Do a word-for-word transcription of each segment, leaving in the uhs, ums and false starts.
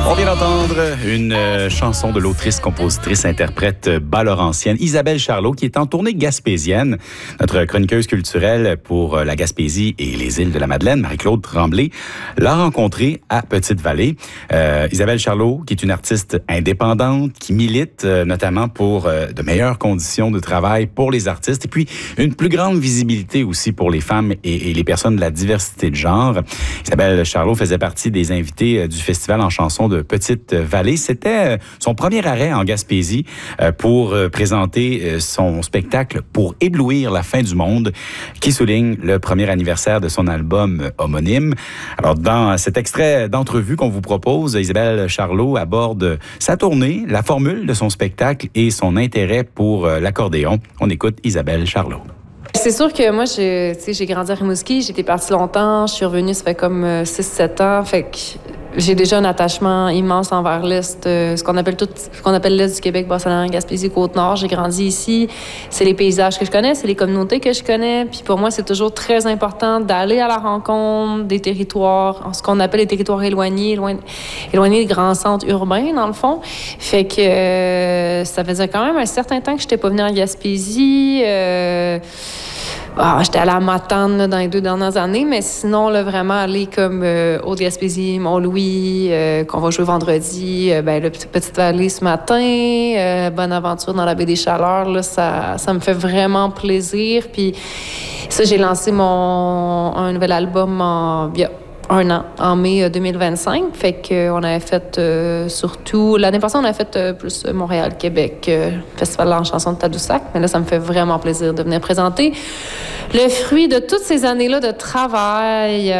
On vient d'entendre une euh, chanson de l'autrice, compositrice, interprète euh, bas-laurentienne Isabelle Charlot, qui est en tournée gaspésienne. Notre chroniqueuse culturelle pour euh, la Gaspésie et les îles de la Madeleine, Marie-Claude Tremblay, l'a rencontrée à Petite-Vallée. Euh, Isabelle Charlot, qui est une artiste indépendante, qui milite euh, notamment pour euh, de meilleures conditions de travail pour les artistes et puis une plus grande visibilité aussi pour les femmes et, et les personnes de la diversité de genre. Isabelle Charlot faisait partie des invités euh, du Festival en chanson de Petite-Vallée. C'était son premier arrêt en Gaspésie pour présenter son spectacle Pour éblouir la fin du monde, qui souligne le premier anniversaire de son album homonyme. Alors, dans cet extrait d'entrevue qu'on vous propose, Isabelle Charlot aborde sa tournée, la formule de son spectacle et son intérêt pour l'accordéon. On écoute Isabelle Charlot. C'est sûr que moi, j'ai, j'ai grandi à Rimouski, j'étais partie longtemps, je suis revenue, ça fait comme six sept ans, fait que j'ai déjà un attachement immense envers l'Est, euh, ce qu'on appelle tout, ce qu'on appelle l'Est du Québec, Bas-Saint-Laurent, Gaspésie, Côte-Nord. J'ai grandi ici. C'est les paysages que je connais, c'est les communautés que je connais. Puis pour moi, c'est toujours très important d'aller à la rencontre des territoires, ce qu'on appelle les territoires éloignés, loin, éloignés des grands centres urbains, dans le fond. Fait que euh, ça faisait quand même un certain temps que je n'étais pas venue en Gaspésie. Euh, Ah, j'étais allée à Matane là, dans les deux dernières années, mais sinon, là, vraiment aller comme euh, Haute-Gaspésie, Mont-Louis, euh, qu'on va jouer vendredi, euh, ben, le Petite-Vallée ce matin, euh, Bonne Aventure dans la baie des Chaleurs, là, ça, ça me fait vraiment plaisir. Puis ça, j'ai lancé mon un nouvel album en... il y a un an, en mai deux mille vingt-cinq. Fait qu'on avait fait euh, surtout... L'année passée, on a fait euh, plus Montréal, Québec, euh, Festival en chanson de Tadoussac. Mais là, ça me fait vraiment plaisir de venir présenter le fruit de toutes ces années-là de travail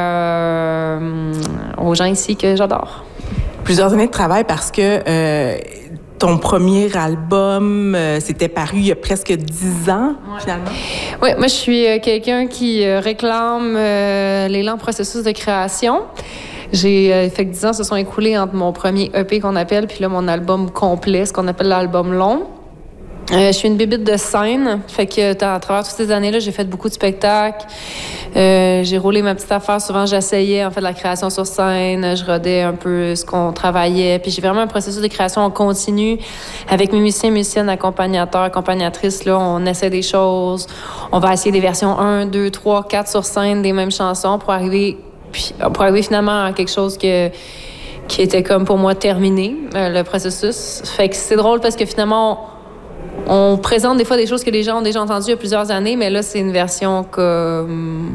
euh, aux gens ici que j'adore. Plusieurs années de travail parce que... Euh, Ton premier album, euh, c'était paru il y a presque dix ans, ouais. Finalement. Oui, moi, je suis euh, quelqu'un qui euh, réclame euh, les lents processus de création. J'ai euh, fait que dix ans se sont écoulés entre mon premier E P qu'on appelle, puis là, mon album complet, ce qu'on appelle l'album long. Euh, je suis une bébite de scène, fait que à travers toutes ces années-là, j'ai fait beaucoup de spectacles. Euh, j'ai roulé ma petite affaire. Souvent, j'essayais en fait de la création sur scène. Je rodais un peu ce qu'on travaillait. Puis j'ai vraiment un processus de création en continu avec mes musiciens, musiciennes, accompagnateurs, accompagnatrices. Là, on essaie des choses. On va essayer des versions un, deux, trois, quatre sur scène des mêmes chansons pour arriver, puis, pour arriver finalement à quelque chose que qui était comme pour moi terminé, euh, le processus. Fait que c'est drôle parce que finalement, on, On présente des fois des choses que les gens ont déjà entendues il y a plusieurs années, mais là, c'est une version comme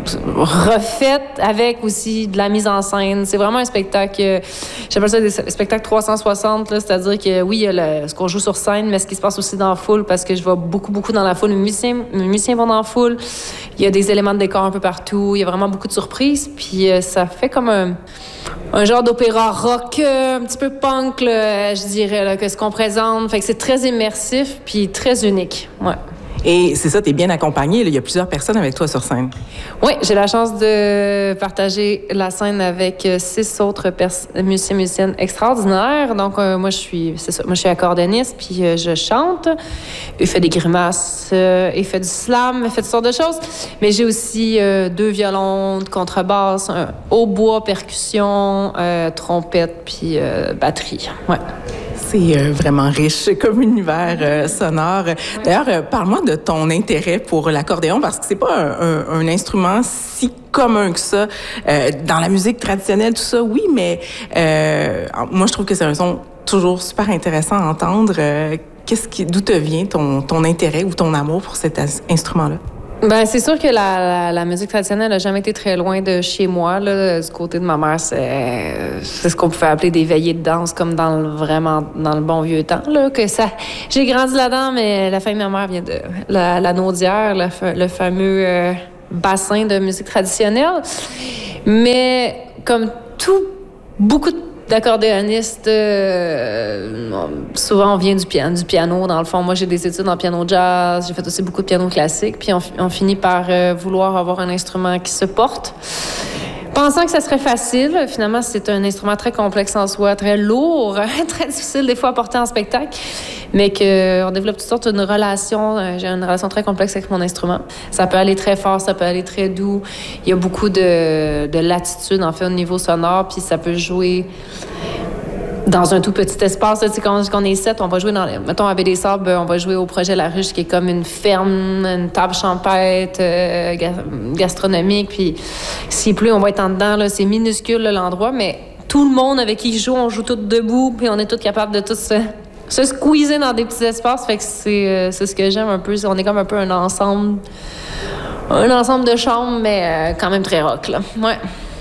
refaite avec aussi de la mise en scène. C'est vraiment un spectacle, j'appelle ça des spectacles trois cent soixante, là, c'est-à-dire que oui, il y a le, ce qu'on joue sur scène, mais ce qui se passe aussi dans la foule, parce que je vais beaucoup, beaucoup dans la foule. Les musiciens, les musiciens vont dans la foule. Il y a des éléments de décor un peu partout. Il y a vraiment beaucoup de surprises. Puis euh, ça fait comme un, un genre d'opéra rock, euh, un petit peu punk, là, je dirais, là, que ce qu'on présente. Fait que c'est très immersif puis très unique. Ouais. Et c'est ça, tu es bien accompagnée. Il y a plusieurs personnes avec toi sur scène. Oui, j'ai la chance de partager la scène avec six autres pers- musiciens musiciennes extraordinaires. Donc, euh, moi, je suis c'est ça, moi, je suis accordéoniste, puis euh, je chante. Il fait des grimaces, euh, il fait du slam, il fait toutes sortes de choses. Mais j'ai aussi euh, deux violons, de contrebasse, un hautbois, percussion, euh, trompette, puis euh, batterie. Ouais. C'est euh, vraiment riche comme univers euh, sonore. D'ailleurs, euh, parle-moi de ton intérêt pour l'accordéon, parce que c'est pas un, un, un instrument si commun que ça. Euh, dans la musique traditionnelle, tout ça, oui, mais euh, moi, je trouve que c'est un son toujours super intéressant à entendre. Euh, qu'est-ce qui, d'où te vient ton, ton intérêt ou ton amour pour cet as- instrument-là? Ben, c'est sûr que la, la, la musique traditionnelle n'a jamais été très loin de chez moi. Là. Du côté de ma mère, c'est, c'est ce qu'on pouvait appeler des veillées de danse, comme dans le, vraiment dans le bon vieux temps. Là, que ça, j'ai grandi là-dedans, mais la famille de ma mère vient de la, la Naudière, le, le fameux euh, bassin de musique traditionnelle. Mais comme tout, beaucoup de d'accordéoniste, euh, souvent on vient du piano, du piano. Dans le fond, moi j'ai des études en piano jazz, j'ai fait aussi beaucoup de piano classique, puis on, on finit par euh, vouloir avoir un instrument qui se porte. Pensant que ça serait facile, finalement, c'est un instrument très complexe en soi, très lourd, très difficile des fois à porter en spectacle, mais qu'on développe toutes sortes de relations. J'ai une relation très complexe avec mon instrument. Ça peut aller très fort, ça peut aller très doux. Il y a beaucoup de, de latitude, en fait, au niveau sonore, puis ça peut jouer dans un tout petit espace. Là, quand, quand on est sept, on va jouer dans, mettons, à Baie-des-Sables, on va jouer au projet La Ruche, qui est comme une ferme, une table champêtre, euh, gastronomique. Puis s'il pleut, on va être en dedans. Là, c'est minuscule, là, l'endroit, mais tout le monde avec qui je joue, on joue tous debout, puis on est tous capables de tous se, se squeezer dans des petits espaces. Fait que c'est, euh, c'est ce que j'aime un peu. On est comme un peu un ensemble, un ensemble de chambres, mais euh, quand même très rock, là. Ouais.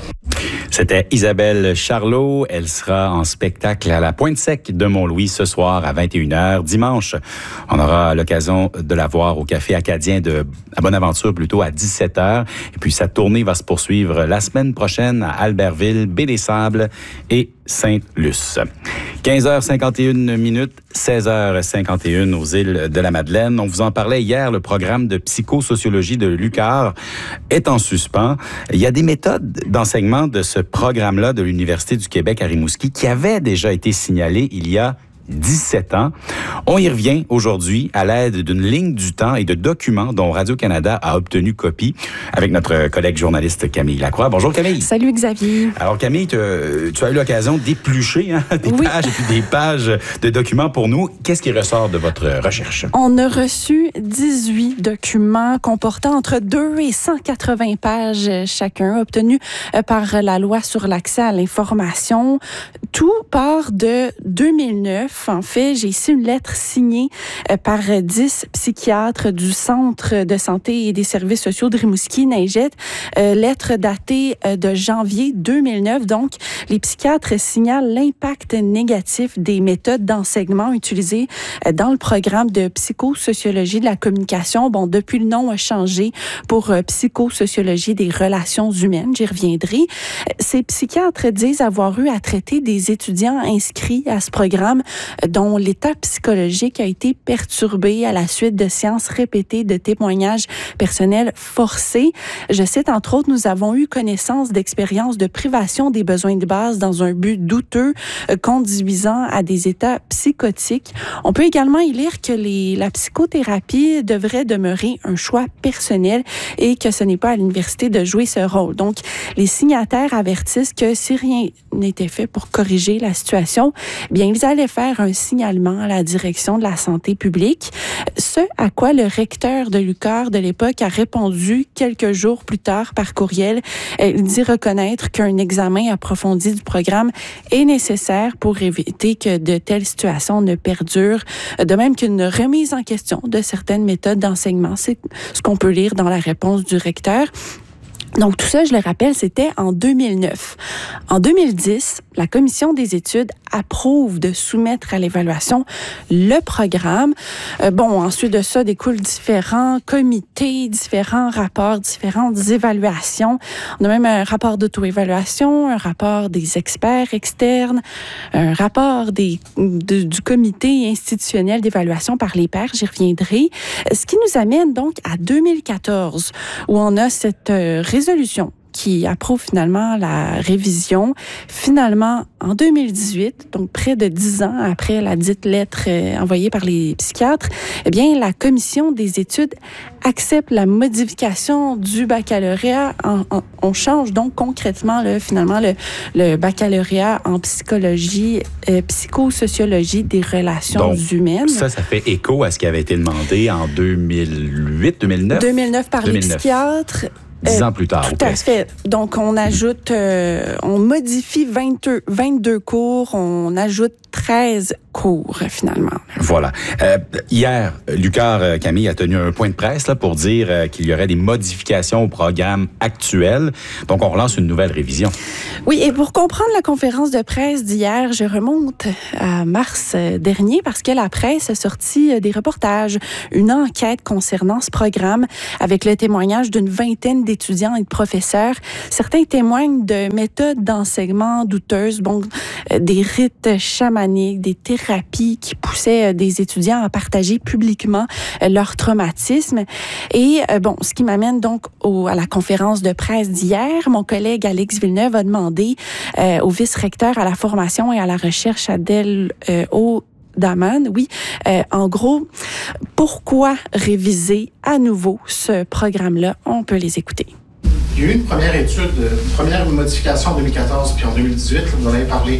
C'était Isabelle Charlot. Elle sera en spectacle à la Pointe-Sec de Mont-Louis ce soir à vingt et une heures. Dimanche, on aura l'occasion de la voir au Café Acadien de à Bonaventure, plutôt à dix-sept heures. Et puis sa tournée va se poursuivre la semaine prochaine à Albertville, Baie-des-Sables et Sainte-Luce. quinze heures cinquante et une minutes, seize heures cinquante et une aux îles de la Madeleine. On vous en parlait hier, le programme de psychosociologie de l'U Q A R est en suspens. Il y a des méthodes d'enseignement de ce programme-là de l'Université du Québec à Rimouski qui avaient déjà été signalées il y a dix-sept ans. On y revient aujourd'hui à l'aide d'une ligne du temps et de documents dont Radio-Canada a obtenu copie avec notre collègue journaliste Camille Lacroix. Bonjour Camille. Salut Xavier. Alors Camille, tu, tu as eu l'occasion d'éplucher hein, des oui. pages et puis des pages de documents pour nous. Qu'est-ce qui ressort de votre recherche? On a reçu dix-huit documents comportant entre deux et cent quatre-vingts pages chacun, obtenus par la loi sur l'accès à l'information. Tout part de deux mille neuf. En fait, j'ai ici une lettre signée par dix psychiatres du Centre de santé et des services sociaux de Rimouski, Neigette. Euh, lettre datée de janvier deux mille neuf. Donc, les psychiatres signalent l'impact négatif des méthodes d'enseignement utilisées dans le programme de psychosociologie de la communication. Bon, depuis, le nom a changé pour psychosociologie des relations humaines. J'y reviendrai. Ces psychiatres disent avoir eu à traiter des étudiants inscrits à ce programme dont l'état psychologique a été perturbé à la suite de séances répétées de témoignages personnels forcés. Je cite, entre autres, nous avons eu connaissance d'expériences de privation des besoins de base dans un but douteux, conduisant à des états psychotiques. On peut également y lire que les, la psychothérapie devrait demeurer un choix personnel et que ce n'est pas à l'université de jouer ce rôle. Donc, les signataires avertissent que si rien n'était fait pour corriger la situation, bien, ils allaient faire un signalement à la direction de la santé publique, ce à quoi le recteur de l'U Q A R de l'époque a répondu quelques jours plus tard par courriel. Il dit reconnaître qu'un examen approfondi du programme est nécessaire pour éviter que de telles situations ne perdurent, de même qu'une remise en question de certaines méthodes d'enseignement. C'est ce qu'on peut lire dans la réponse du recteur. Donc, tout ça, je le rappelle, c'était en deux mille neuf. En deux mille dix, la Commission des études approuve de soumettre à l'évaluation le programme. Euh, bon, ensuite de ça, découlent différents comités, différents rapports, différentes évaluations. On a même un rapport d'auto-évaluation, un rapport des experts externes, un rapport des, de, du comité institutionnel d'évaluation par les pairs. J'y reviendrai. Ce qui nous amène donc à deux mille quatorze, où on a cette euh, résolution qui approuve finalement la révision. Finalement, en deux mille dix-huit, donc près de dix ans après la dite lettre euh, envoyée par les psychiatres, eh bien, la Commission des études accepte la modification du baccalauréat. En, en, on change donc concrètement, là, finalement, le, le baccalauréat en psychologie, euh, psychosociologie des relations donc, humaines. Ça, ça fait écho à ce qui avait été demandé en deux mille huit, deux mille neuf? deux mille neuf par deux mille neuf. Les psychiatres. Dix ans plus tard. Tout à fait. Donc, on ajoute, euh, on modifie vingt-deux, vingt-deux cours, on ajoute treize cours, finalement. Voilà. Euh, hier, l'U Q A R, Camille, a tenu un point de presse là, pour dire euh, qu'il y aurait des modifications au programme actuel. Donc, on relance une nouvelle révision. Oui, et pour comprendre la conférence de presse d'hier, je remonte à mars dernier parce que la presse a sorti des reportages, une enquête concernant ce programme avec le témoignage d'une vingtaine d'étudiants et de professeurs. Certains témoignent de méthodes d'enseignement douteuses, bon, des rites chamaniques, des thérapies qui poussaient des étudiants à partager publiquement leur traumatisme. Et bon, ce qui m'amène donc au, à la conférence de presse d'hier, mon collègue Alex Villeneuve a demandé euh, au vice-recteur à la formation et à la recherche Adèle euh, au Daman, oui. Euh, en gros, pourquoi réviser à nouveau ce programme-là? On peut les écouter. Il y a eu une première étude, une première modification en deux mille quatorze puis en deux mille dix-huit, vous en avez parlé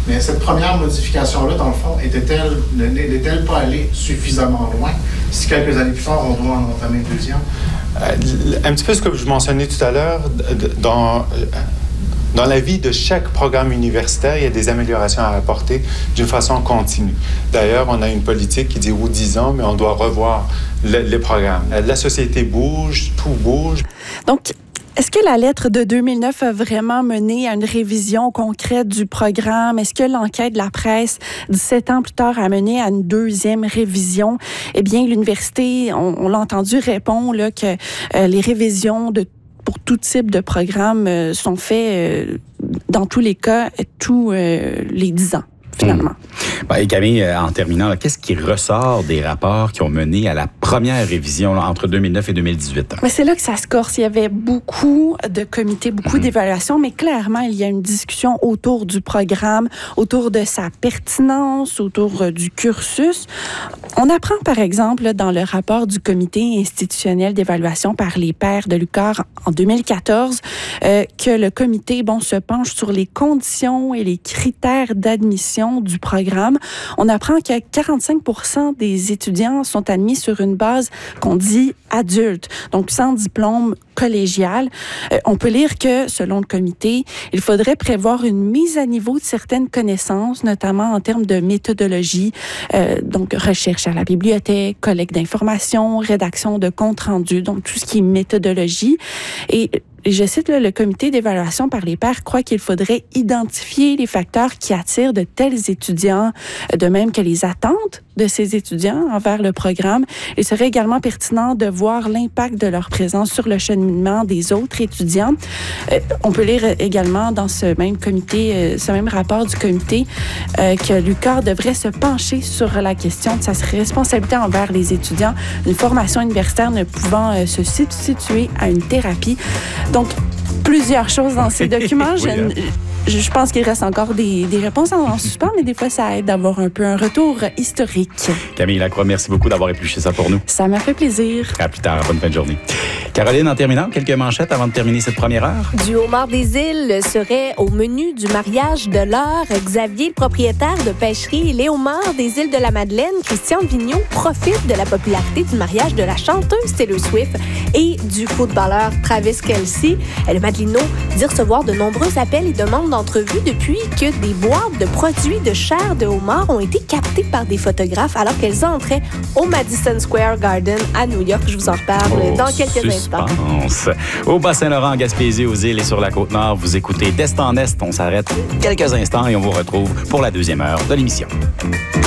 Mais cette première modification-là, dans le fond, était-elle, n'était-elle pas allée suffisamment loin? Si quelques années plus tard, on doit en entamer une deuxième? Euh, un petit peu ce que je mentionnais tout à l'heure, dans... Dans la vie de chaque programme universitaire, il y a des améliorations à apporter d'une façon continue. D'ailleurs, on a une politique qui dit aux dix ans, mais on doit revoir le, les programmes. La société bouge, tout bouge. Donc, est-ce que la lettre de deux mille neuf a vraiment mené à une révision concrète du programme? Est-ce que l'enquête de la presse, dix-sept ans plus tard, a mené à une deuxième révision? Eh bien, l'université, on, on l'a entendu, répond là, que euh, les révisions de pour tout type de programme euh, sont faits euh, dans tous les cas, tous euh, les dix ans. Finalement. Mmh. Ben, et Camille, en terminant, là, qu'est-ce qui ressort des rapports qui ont mené à la première révision là, entre deux mille neuf et deux mille dix-huit? Mais c'est là que ça se corse. Il y avait beaucoup de comités, beaucoup mmh. d'évaluations, mais clairement, il y a une discussion autour du programme, autour de sa pertinence, autour euh, du cursus. On apprend, par exemple, dans le rapport du comité institutionnel d'évaluation par les pairs de l'U Q A R en deux mille quatorze, euh, que le comité bon, se penche sur les conditions et les critères d'admission du programme. On apprend que quarante-cinq pour cent des étudiants sont admis sur une base qu'on dit adulte, donc sans diplôme collégial. Euh, on peut lire que, selon le comité, il faudrait prévoir une mise à niveau de certaines connaissances, notamment en termes de méthodologie, euh, donc recherche à la bibliothèque, collecte d'informations, rédaction de comptes rendus, donc tout ce qui est méthodologie. Et je cite, là, le comité d'évaluation par les pairs croit qu'il faudrait identifier les facteurs qui attirent de tels étudiants, de même que les attentes de ces étudiants envers le programme. Il serait également pertinent de voir l'impact de leur présence sur le cheminement des autres étudiants. Euh, on peut lire également dans ce même comité, euh, ce même rapport du comité, euh, que l'U Q A R devrait se pencher sur la question de sa responsabilité envers les étudiants, une formation universitaire ne pouvant euh, se substituer à une thérapie. Donc, plusieurs choses dans ces documents. Oui, hein. je, je pense qu'il reste encore des, des réponses en, en suspens, mais des fois, ça aide d'avoir un peu un retour historique. Camille Lacroix, merci beaucoup d'avoir épluché ça pour nous. Ça m'a fait plaisir. À plus tard. Bonne fin de journée. Caroline, en terminant, quelques manchettes avant de terminer cette première heure. Du homard des îles serait au menu du mariage de l'heure. Xavier, le propriétaire de pêcherie Les Homards des îles de la Madeleine, Christian Vigneault, profite de la popularité du mariage de la chanteuse Taylor Swift et du footballeur Travis Kelce. Le Madelino dit recevoir de nombreux appels et demandes d'entrevue depuis que des boîtes de produits de chair de homard ont été captées par des photographes alors qu'elles entraient au Madison Square Garden à New York. Je vous en reparle oh, dans quelques suspense. instants. Au Bas-Saint-Laurent, en Gaspésie, aux îles et sur la Côte-Nord, vous écoutez d'Est en Est. On s'arrête quelques instants et on vous retrouve pour la deuxième heure de l'émission.